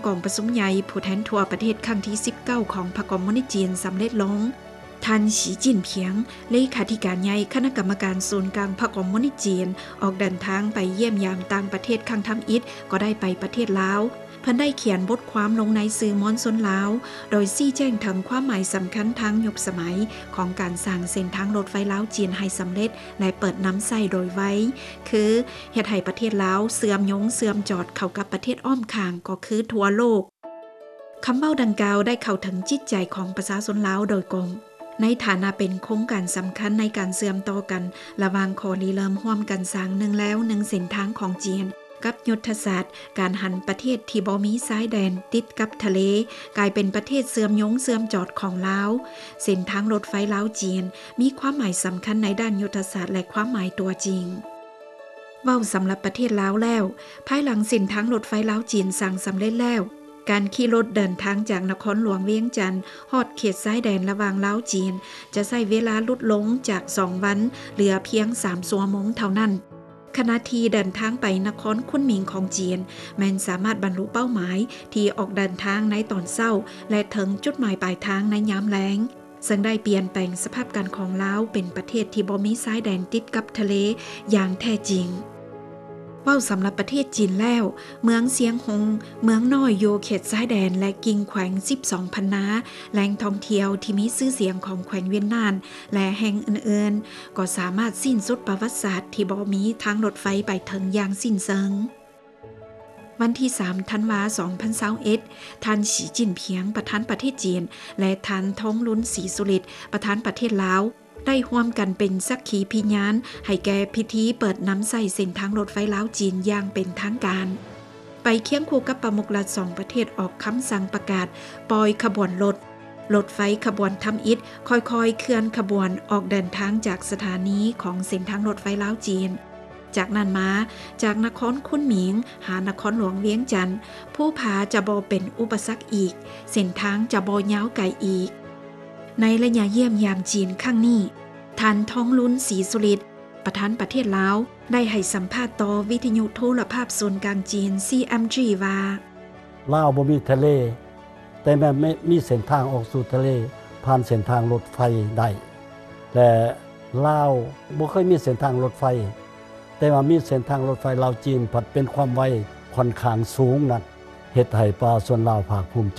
กองประชุมใหญ่ผู้แทนทั่วประเทศครั้งที่19ของพรรคคอมมิวนิสต์จีนสำเร็จลงท่านสีจิ้นเพียงเลขาธิการใหญ่คณะกรรมการศูนย์กลางพรรคคอมมิวนิสต์จีนออกเดินทางไปเยี่ยมยามต่างประเทศครั้งทำอิฐก็ได้ไปประเทศลาวเพิ่นได้เขียนบทความลงในสื่อมวลชนลาวโดยชี้แจงถึงความหมายสำคัญทางยุคสมัยของการสร้างเส้นทางรถไฟลาวจีนให้สำเร็จและเปิดน้ำใส่โดยไว้คือเฮ็ดให้ประเทศลาวเสื่อมยงเสื่อมจอดเข้ากับประเทศอ้อมข้างก็คือทั่วโลกคำเว้าดังกล่าวได้เข้าถึงจิตใจของประชาชนลาวโดยตรงในฐานะเป็นโครงการสำคัญในการเสื่อมต่อกันระหว่างขอริเริ่มร่วมกันสร้างหนึ่งแล้วหนึ่งเส้นทางของจีนกับยุทธศาสตร์การหันประเทศที่บ่มีชายแดนติดกับทะเลกลายเป็นประเทศเสื่อมยงเสื่อมจอดของลาวเส้นทางรถไฟลาวจีนมีความหมายสำคัญในด้านยุทธศาสตร์และความหมายตัวจริงเว้าสำหรับประเทศลาวแล้วภายหลังเส้นทางรถไฟลาวจีนสร้างสำเร็จแล้วการขี่รถเดินทางจากนครหลวงเวียงจันทน์ฮอดเขตชายแดนระหว่างลาวจีนจะใช้เวลาลดลงจาก2วันเหลือเพียง3ชั่วโมงเท่านั้นขณะที่เดินทางไปนครคุนหมิงของจีนแม้นสามารถบรรลุเป้าหมายที่ออกเดินทางในตอนเช้าและถึงจุดหมายปลายทางในยามแล้งซึ่งได้เปลี่ยนแปลงสภาพการของลาวเป็นประเทศที่บ่มีชายแดนติดกับทะเลอย่างแท้จริงเว้าสำหรับประเทศจีนแล้วเมืองเซียงหงเมืองน้อยอยู่เขตชายแดนและกิ่งแขวง12พันนาแหล่งท่องเที่ยวที่มีชื่อเสียงของแขวงเวียนนานและแห่งอื่นๆก็สามารถสิ้นสุดประวัติศาสตร์ที่บ่มีทางรถไฟไปถึงอย่างสิ้นเชิงวันที่3ธันวาคม2021ท่านสีจิ้นเพียงประธานประเทศจีนและท่านทองลุ้นศรีสุริตประธานประเทศลาวได้ร่วมกันเป็นสักขีพยานให้แก่พิธีเปิดน้ำใส่เส้นทางรถไฟลาวจีนอย่างเป็นทางการไปเคียงคู่กับประมุขรัฐ2ประเทศออกคำสั่งประกาศปล่อยขบวนรถไฟขบวนทำอิฐค่อยๆเคลื่อนขบวนออกเดินทางจากสถานีของเส้นทางรถไฟลาวจีนจากนั้นมาจากนครคุนหมิงหานครหลวงเวียงจันทน์ผู้พาจะบ่เป็นอุปสรรคอีกเส้นทางจะบ่ยาวไกลอีกในระยะเยี่ยมยามจีนครั้งนี้ท่านทองลุ้นศรีสุริตประธานประเทศลาวได้ให้สัมภาษณ์ต่อวิทยุโทรภาพศูนย์กลางจีน CMG ว่าลาวบ่มีทะเลแต่แม้มีเส้นทางออกสู่ทะเลผ่านเส้นทางรถไฟได้และลาวบ่เคยมีเส้นทางรถไฟแต่ว่ามีเส้นทางรถไฟลาวจีนผัดเป็นความไวค่อนข้างสูงนักเฮ็ดให้ประชาชนลาวภาคภูมิใจ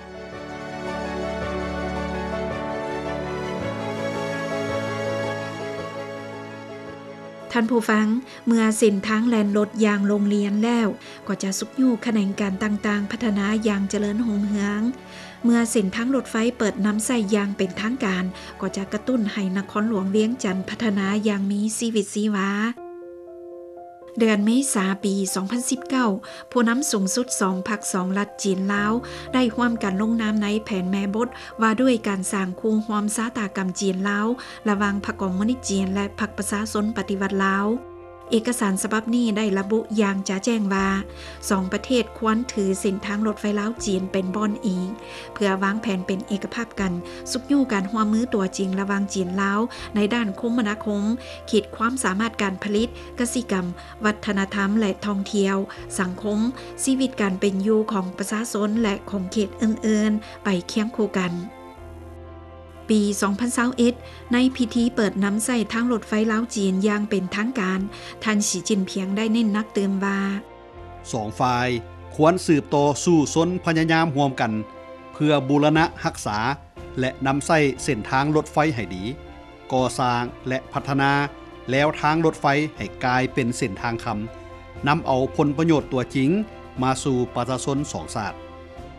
ท่านผู้ฟังเมื่อเส้นทางแล่นรถยางโรงเรียนแล้วก็จะสุกยู่แขนงการต่างๆพัฒนาอย่างเจริญรุ่งเรืองเมื่อเส้นทางรถไฟเปิดน้ำใส่ยางเป็นทางการก็จะกระตุ้นให้นครหลวงเวียงจันทน์พัฒนาอย่างมีชีวิตชีวาเดือนเมษายนปี 2019 ผู้นำสูงสุด2พรรค2รัฐจีนลาวได้ร่วมกันลงนามในแผนแม่บทว่าด้วยการสร้างคู่ร่วมชะตากรรมจีนลาวระหว่างพรรคคอมมิวนิสต์จีนและพรรคประชาชนปฏิวัติลาวเอกสารฉบับนี้ได้ระบุอย่างจะแจ้งว่า2ประเทศควรถือเส้นทางรถไฟลาวจีนเป็นบอนอิงเพื่อวางแผนเป็นเอกภาพกันสุกยู่การร่วมมือตัวจริงระหว่างจีนลาวในด้านคมนาคมขีดความสามารถการผลิตกสิกรรมวัฒนธรรมและท่องเที่ยวสังคมชีวิตการเป็นอยู่ของประชาชนและของเขตอื่นๆไปเคียงคู่กันปี 2021 ในพิธีเปิดน้ำใส่ทางรถไฟลาวจีนอย่างเป็นทางการท่านสีจิ้นเพียงได้เน้นนักเตือนว่า 2ฝ่ายควรสืบต่อสู่สนพยายามร่วมกันเพื่อบูรณะรักษาและนำใส่เส้นทางรถไฟให้ดีก่อสร้างและพัฒนาแล้วทางรถไฟให้กลายเป็นเส้นทางคำนำเอาผลประโยชน์ตัวจริงมาสู่ประชาชน2ชาติ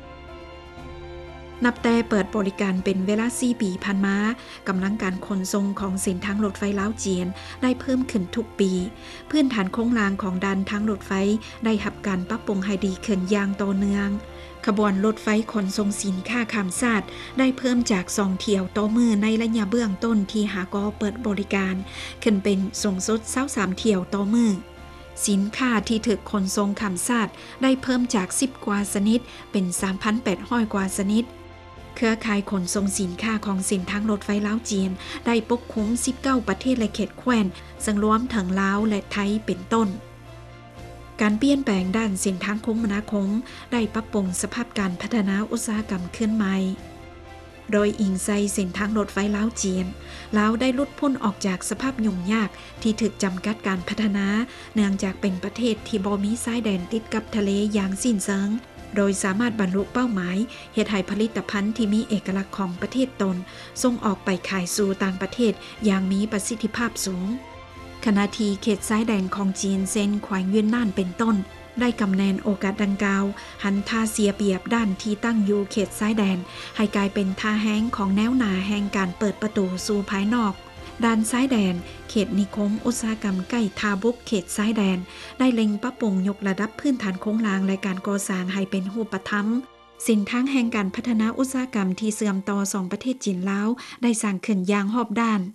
นับแต่เปิดบริการเป็นเวลา4ปีผ่านมากำลังการขนส่งของเส้นทางรถไฟลาวจีนได้เพิ่มขึ้นทุกปีพื้นฐานโครงสร้างของด้านทางรถไฟได้รับการปรับปรุงให้ดีขึ้นอย่างต่อเนื่องขบวนรถไฟขนส่งสินค้าข้ามชาติได้เพิ่มจาก2เที่ยวต่อมื้อในระยะเบื้องต้นที่หากเปิดบริการขึ้นเป็นสูงสุด23เที่ยวต่อมื้อสินค้าที่ถูกขนส่งข้ามชาติได้เพิ่มจาก10กว่าชนิดเป็น 3,800 กว่าชนิดเครือข่ายขนส่งสินค้าของเส้นทางรถไฟลาวจีนได้ปกคลุม19ประเทศและเขตแคว้นซึ่งรวมถึงลาวและไทยเป็นต้นการเปลี่ยนแปลงด้านเส้นทางคมนาคมได้ปรับปรุงสภาพการพัฒนาอุตสาหกรรมขึ้นใหม่โดยอิงใส่เส้นทางรถไฟลาวจีนลาวได้หลุดพ้นออกจากสภาพยุ่งยากที่ถูกจำกัดการพัฒนาเนื่องจากเป็นประเทศที่บ่มีชายแดนติดกับทะเลอย่างสิ้นเชิงโดยสามารถบรรลุเป้าหมายเฮ็ดให้ผลิตภัณฑ์ที่มีเอกลักษณ์ของประเทศตนส่งออกไปขายสู่ต่างประเทศอย่างมีประสิทธิภาพสูงขณะที่เขตชายแดนของจีนเช่นแขวงเวียนน่านเป็นต้นได้กำแนนโอกาสดังกล่าวหันท่าเสียเปรียบด้านที่ตั้งอยู่เขตชายแดนให้กลายเป็นท่าแห้งของแนวหน้าแห่งการเปิดประตูสู่ภายนอกด้านชายแดนเขตนิคมอุตสาหกรรมใกล้ทาบุกเขตชายแดนได้เล็งปรับปรุงยกระดับพื้นฐานโครงสร้างและการก่อสร้างให้เป็นรูปธรรมสินทางแห่งการพัฒนาอุตสาหกรรมที่เสื่อมต่อสองประเทศจีนลาวได้สร้างขึ้นอย่างรอบด้าน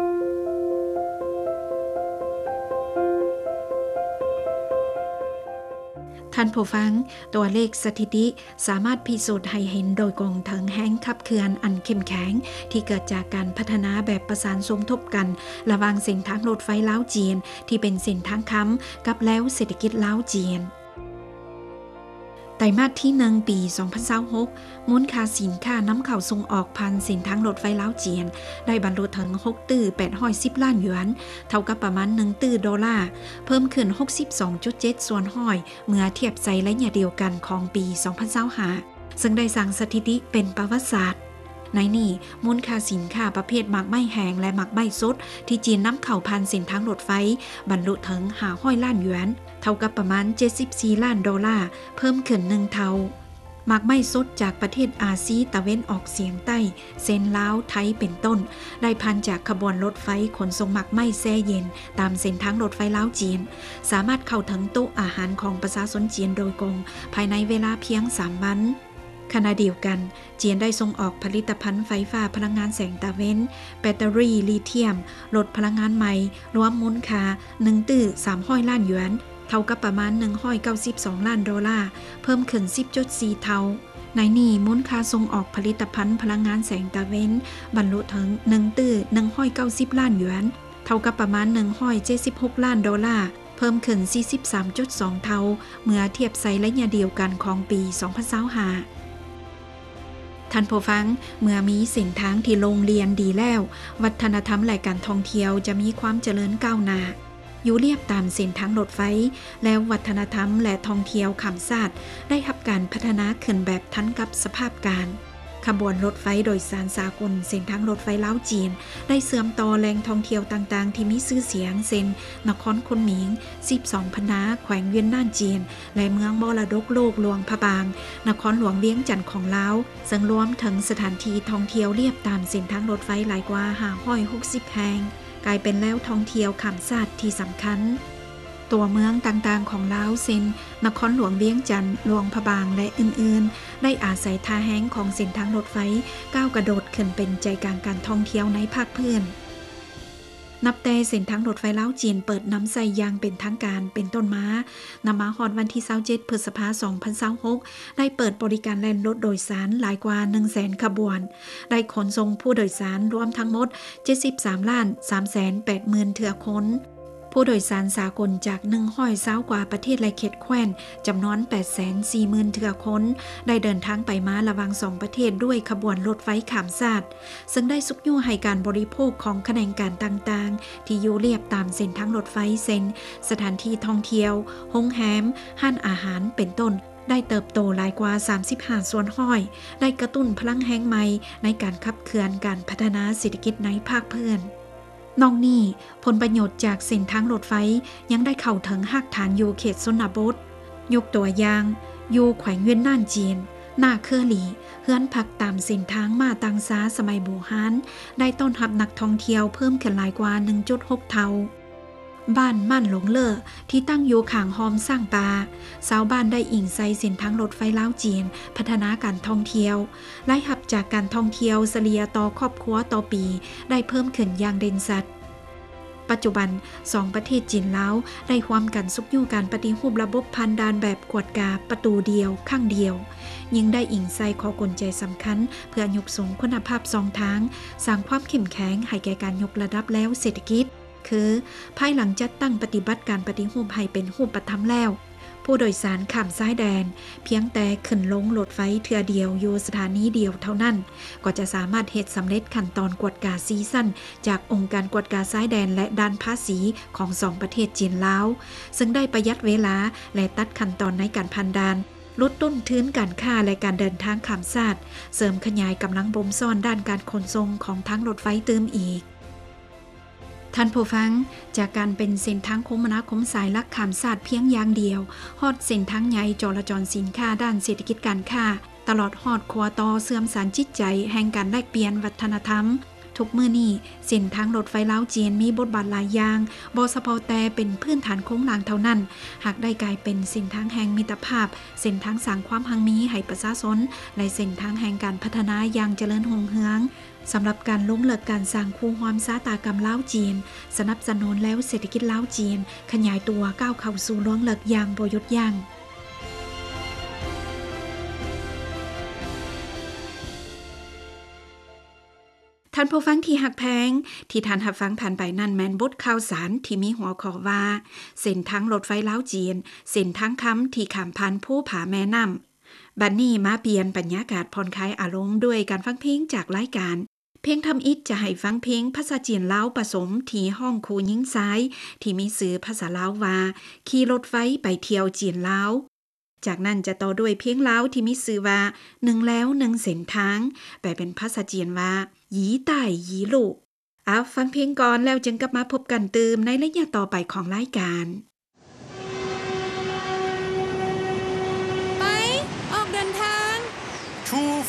ท่านผู้ฟังตัวเลขสถิติสามารถพิสูจน์ให้เห็นโดยกองถึงแห่งขับเคลื่อนอันเข้มแข็งที่เกิดจากการพัฒนาแบบประสานสมทบกันระหว่างเส้นทางรถไฟลาวจีนที่เป็นเส้นทางค้ำกับแล้วเศรษฐกิจลาวจีนไตรมาสที่1ปี2026มูลค่าสินค้านำเข้าส่งออกผ่านเส้นทางรถไฟลาวจีนได้บรรลุถึง6.810 ล้านหยวนเท่ากับประมาณ$1 ดอลลาร์เพิ่มขึ้น 62.7 ส่วนห้อยเมื่อเทียบใส่ระยะเดียวกันของปี2025ซึ่งได้สร้างสถิติเป็นประวัติศาสตร์ในนี้มูลค่าสินค้าประเภทหมากไม้แห้งและหมากไม้สดที่จีนนำเข้าผ่านเส้นทางรถไฟบรรลุถึง500 ล้านหยวนเท่ากับประมาณ74 ล้านดอลลาร์เพิ่มขึ้น1 เท่าหมากไม้สดจากประเทศอาซีตะเว้นออกเฉียงใต้เส้นลาวไทยเป็นต้นได้ผ่านจากขบวนรถไฟขนส่งหมากไม้แช่เย็นตามเส้นทางรถไฟลาวจีนสามารถเข้าถึงโต๊ะอาหารของประชาชนจีนโดยตรงภายในเวลาเพียง3 วันขณะเดียวกันจีนได้ส่งออกผลิตภัณฑ์ไฟฟ้าพลังงานแสงตะเว้นแบตเตอรี่ลิเธียมรถพลังงานใหม่รวมมูลค่า1.300 ล้านหยวนเท่ากับประมาณ192 ล้านดอลลาร์เพิ่มขึ้น 10.4 เท่าในนี้มูลค่าส่งออกผลิตภัณฑ์พลังงานแสงตะเว้นบรรลุถึง1.190 ล้านหยวนเท่ากับประมาณ176 ล้านดอลลาร์เพิ่มขึ้น 43.2 เท่าเมื่อเทียบใส่ระยะเดียวกันของปี2025ท่านผู้ฟังเมื่อมีเส้นทางที่โรงเรียนดีแล้ววัฒนธรรมและการท่องเที่ยวจะมีความเจริญก้าวหน้าอยู่เรียบตามเส้นทางรถไฟแล้ววัฒนธรรมและท่องเที่ยวข้ามชาติได้รับการพัฒนาขึ้นแบบทันกับสภาพการขบวนรถไฟโดยสารสากลเส้นทางรถไฟลาวจีนได้เชื่อมต่อแหล่งท่องเที่ยวต่างๆที่มีชื่อเสียงเช่นนครคุนหมิง12พนาแขวงเวียนน่านจีนและเมืองมรดกโลกหลวงพะบางนครหลวงเวียงจันทน์ของลาวซึ่งรวมถึงสถานที่ท่องเที่ยวเรียบตามเส้นทางรถไฟหลายกว่า560แห่งกลายเป็นแล้วท่องเที่ยวข้ามชาติที่สำคัญตัวเมืองต่างๆของลาวเช่นนครหลวงเวียงจันทน์หลวงพะบางและอื่นๆได้อาศัยท่าแห้งของเส้นทางรถไฟก้าวกระโดดขึ้นเป็นใจกลางการท่องเที่ยวในภาคพื้นนับแต่เส้นทางรถไฟลาวจีนเปิดน้ำใส่อย่างเป็นทางการเป็นต้นมานำมาฮอดวันที่27พฤษภาคม2026ได้เปิดบริการแล่นรถโดยสารหลายกว่า 100,000 ขบวนได้ขนส่งผู้โดยสารรวมทั้งหมด 73,380,000 เทื่อคนผู้โดยสารสากลจาก120กว่าประเทศและเขตแคว้นจำนวน 840,000 เทื่อคนได้เดินทางไปมาระหว่าง2ประเทศด้วยขบวนรถไฟข้ามชาติซึ่งได้สุกยู่ให้การบริโภคของแขนงการต่างๆที่อยู่เรียบตามเส้นทางรถไฟเช่นสถานที่ท่องเที่ยวโรงแรมห้านอาหารเป็นต้นได้เติบโตหลายกว่า35ส่วนห้อยได้กระตุ้นพลังแห่งใหม่ในการขับเคลื่อนการพัฒนาเศรษฐกิจในภาคพื้นนอกนี้ผลประโยชน์จากเส้นทางรถไฟยังได้เข้าถึงรากฐานอยู่เขตชนบทยกตัวอย่างอยู่แขวงเวียนน่านจีนหน้าเคอหลีเฮือนพักตามเส้นทางมาตังซาสมัยบูฮานได้ต้อนรับนักท่องเที่ยวเพิ่มขึ้นหลายกว่า 1.6 เท่าบ้านม่านหลงเล่อที่ตั้งอยู่ข้างหอมสร้างปาชาวบ้านได้อิงใส่เส้นทางรถไฟลาวจีนพัฒนาการท่องเที่ยวรายรับจากการท่องเที่ยวเฉลี่ยต่อครอบครัวต่อปีได้เพิ่มขึ้นอย่างเด่นชัดปัจจุบัน2ประเทศจีนลาวได้ร่วมกันสุกยู่การปฏิรูประบบผ่านด่านแบบกวดกาประตูเดียวข้างเดียวยิ่งได้อิงใส่ข้อกลไกสำคัญเพื่อยกสูงคุณภาพ2ทางสร้างความเข้มแข็งให้แก่การยกระดับแล้วเศรษฐกิจคือภายหลังจัดตั้งปฏิบัติการปฏิรูปให้เป็นรูปธรรมแล้วผู้โดยสารข้ามซ้ายแดนเพียงแต่ขึ้นลงรถไฟเทื่อเดียวอยู่สถานีเดียวเท่านั้นก็จะสามารถเฮ็ดสำเร็จขั้นตอนกวดกาซีซั่นจากองค์การกวดกาซ้ายแดนและด้านภาษีของ2ประเทศจีนลาวซึ่งได้ประหยัดเวลาและตัดขั้นตอนในการผ่านด่านลดต้นทุนการค้าและการเดินทางข้ามชาติเสริมขยายกำลังบ่มซ่อนด้านการขนส่งของทางรถไฟเติมอีกท่านผู้ฟังจากการเป็นเส้นทางคมนาคมสายลักข้ามชาติเพียงอย่างเดียวฮอดเส้นทางใหญ่จราจรสินค้าด้านเศรษฐกิจการค้าตลอดฮอดขัวต่อเสื่อมสารจิตใจแห่งการแลกเปลี่ยนวัฒนธรรมทุกมื้อนี้เส้นทางรถไฟลาวจีนมีบทบาทหลายอย่างบ่เฉพาะแต่เป็นพื้นฐานโครงหลังเท่านั้นหากได้กลายเป็นเส้นทางแห่งมิตรภาพเส้นทางสร้างความหังมีให้ประชาชนและเส้นทางแห่งการพัฒนาอย่างเจริญรุ่งเรืองสำหรับการล้มเลิกการสร้างคู่ความสาตากรรมลาวจีนสนับสนุนแล้วเศรษฐกิจลาวจีนขยายตัวก้าวเข้าสู่ล้มเลิกอย่างบ่หยุดยั้งท่านผู้ฟังที่หักแพงที่ท่านรับฟังผ่านไปนั่นแม่นบทข่าวสารที่มีหัวข้อว่าเส้นทางรถไฟลาวจีนเส้นทางค้ำที่ข้ามผ่านภูผาแม่น้ำบัดนี้มาเปลี่ยนบรรยากาศผ่อนคลายอารมณ์ด้วยการฟังเพลงจากรายการเพลงทำอิฐจะให้ฟังเพลงภาษาจีนลาวผสมที่ห้องครูหญิงซ้ายที่มีสื่อภาษาลาวว่าขี่รถไฟไปเที่ยวจีนลาวจากนั้นจะต่อด้วยเพลงลาวที่มีชื่อว่า1แล้ว1เส้นทางแปลเป็นภาษาจีนว่าหยีใต้หยีลูกฟังเพลงก่อนแล้วจึงกลับมาพบกันเติมในระยะต่อไปของรายการ